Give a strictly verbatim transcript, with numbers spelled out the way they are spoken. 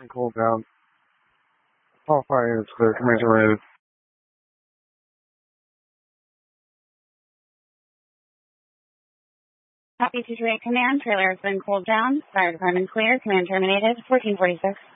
been cooled down. All fire is clear. Command terminated. Copy two two eight command. Trailer has been cooled down. Fire department clear. Command terminated. fourteen forty-six.